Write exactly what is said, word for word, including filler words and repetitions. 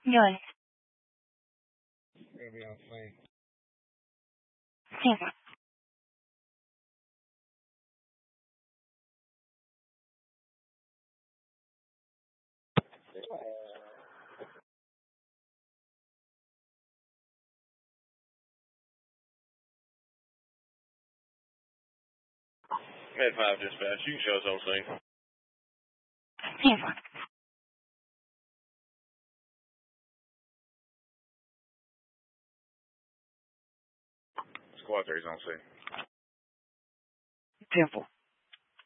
Unit. Gonna be on scene. Cinco. Med five dispatch, you can show us on scene. Cinco. Squad three's on scene. Temple.